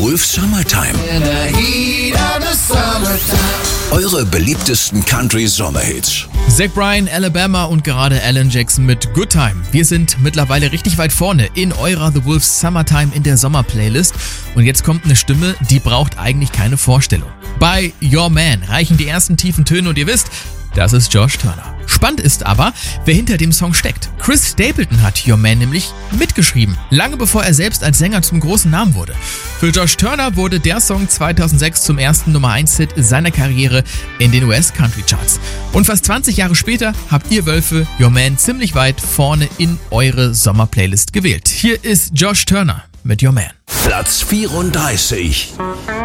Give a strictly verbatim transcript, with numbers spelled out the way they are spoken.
Wolf Summertime. Eure beliebtesten Country-Sommerhits. Zach Bryan, Alabama und gerade Alan Jackson mit Good Time. Wir sind mittlerweile richtig weit vorne in eurer The Wolf Summertime in der Sommerplaylist. Und jetzt kommt eine Stimme, die braucht eigentlich keine Vorstellung. Bei Your Man reichen die ersten tiefen Töne und ihr wisst, das ist Josh Turner. Spannend ist aber, wer hinter dem Song steckt. Chris Stapleton hat Your Man nämlich mitgeschrieben, lange bevor er selbst als Sänger zum großen Namen wurde. Für Josh Turner wurde der Song zweitausendsechs zum ersten Nummer eins Hit seiner Karriere in den U S Country Charts. Und fast zwanzig Jahre später habt ihr Wölfe Your Man ziemlich weit vorne in eure Sommerplaylist gewählt. Hier ist Josh Turner mit Your Man. Platz vierunddreißig.